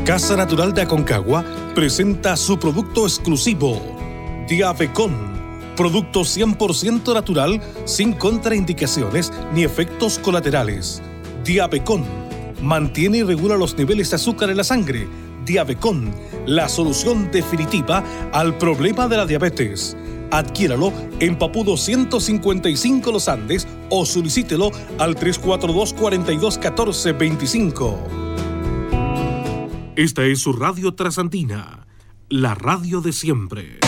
Casa Natural de Aconcagua presenta su producto exclusivo, Diabecon, producto 100% natural, sin contraindicaciones ni efectos colaterales. Diabecon mantiene y regula los niveles de azúcar en la sangre. Diabecon, la solución definitiva al problema de la diabetes. Adquiéralo en Papudo 155 Los Andes o solicítelo al 342-4214-25. Esta es su Radio Trasandina, la radio de siempre.